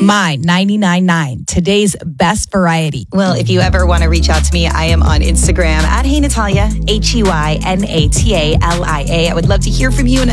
My 99.9, today's best variety. Well, if you ever want to reach out to me, I am on Instagram at Hey Natalia, HeyNatalia. I would love to hear from you and